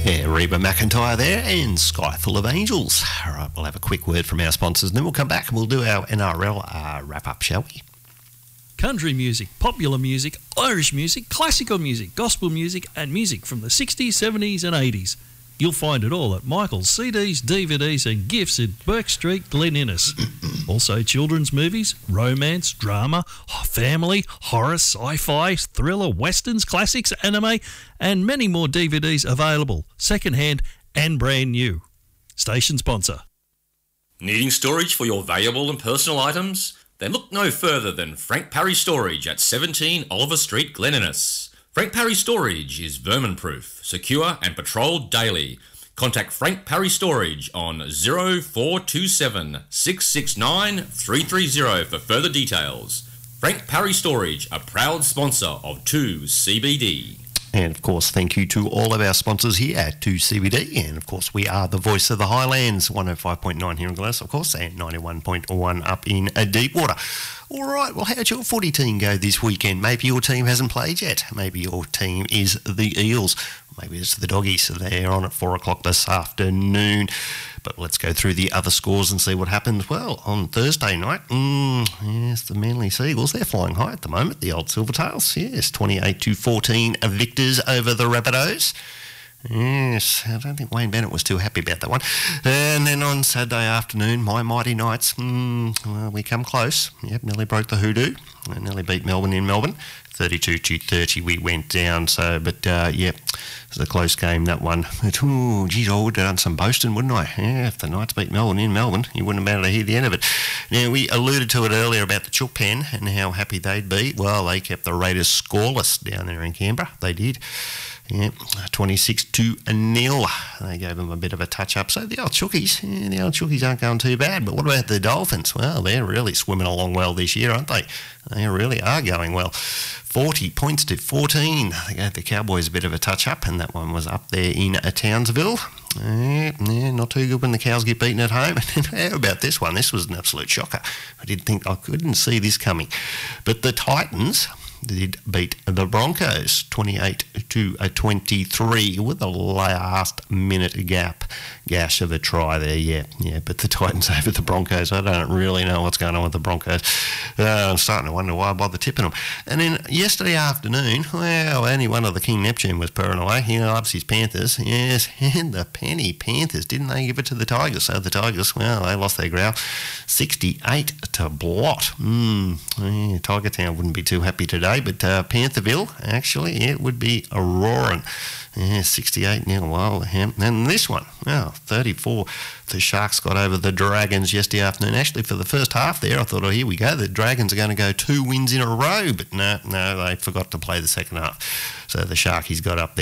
Yeah, Reba McEntire there and Sky Full of Angels. All right, we'll have a quick word from our sponsors and then we'll come back and we'll do our NRL wrap-up, shall we? Country music, popular music, Irish music, classical music, gospel music and music from the 60s, 70s and 80s. You'll find it all at Michael's CDs, DVDs and gifts at Burke Street, Glen Innes. Also children's movies, romance, drama, family, horror, sci-fi, thriller, westerns, classics, anime and many more DVDs available, second-hand and brand new. Station sponsor. Needing storage for your valuable and personal items? Then look no further than Frank Parry Storage at 17 Oliver Street, Glen Innes. Frank Parry Storage is vermin-proof, secure and patrolled daily. Contact Frank Parry Storage on 0427 669 330 for further details. Frank Parry Storage, a proud sponsor of 2CBD. And, of course, thank you to all of our sponsors here at 2CBD. And, of course, we are the voice of the Highlands, 105.9 here in Glenelg, of course, and 91.1 up in Deepwater. All right, well, how'd your footy team go this weekend? Maybe your team hasn't played yet. Maybe your team is the Eels. Maybe it's the Doggies. They're on at 4 o'clock this afternoon. But let's go through the other scores and see what happens. Well, on Thursday night, yes, the Manly Seagulls, they're flying high at the moment, the old Silvertails. Yes, 28-14 victors over the Rabbitohs. Yes, I don't think Wayne Bennett was too happy about that one. And then on Saturday afternoon, my Mighty Knights, well, we come close. Yep, nearly broke the hoodoo. Nearly beat Melbourne in Melbourne. 32-30 we went down. So, but, yeah, it was a close game, that one. But, geez, I would have done some boasting, wouldn't I? Yeah, if the Knights beat Melbourne in Melbourne, you wouldn't have been able to hear the end of it. Now, we alluded to it earlier about the Chook Pen and how happy they'd be. Well, they kept the Raiders scoreless down there in Canberra. They did. Yeah, 26-0. They gave them a bit of a touch-up. So the old Chookies, the old Chookies aren't going too bad. But what about the Dolphins? Well, they're really swimming along well this year, aren't they? They really are going well. 40 points to 14. They gave the Cowboys a bit of a touch-up, and that one was up there in Townsville. Yeah, not too good when the Cows get beaten at home. How about this one? This was an absolute shocker. I couldn't see this coming. But the Titans did beat the Broncos 28-23 with a last minute gash of a try there. Yeah, but the Titans over the Broncos, I don't really know what's going on with the Broncos. I'm starting to wonder why I bother tipping them. And then yesterday afternoon, well, only one of the King Neptune was purring away. He loves his Panthers. Yes, and the Penny Panthers, didn't they give it to the Tigers? So the Tigers, well, they lost their growl 68 to blot. Yeah, Tiger Town wouldn't be too happy today. But Pantherville, actually, it would be a roaring. Yeah, 68-0. Well, and this one, 34. The Sharks got over the Dragons yesterday afternoon. Actually, for the first half there, I thought, oh, here we go. The Dragons are going to go 2 wins in a row. But no, they forgot to play the second half. So the Sharkies got up there.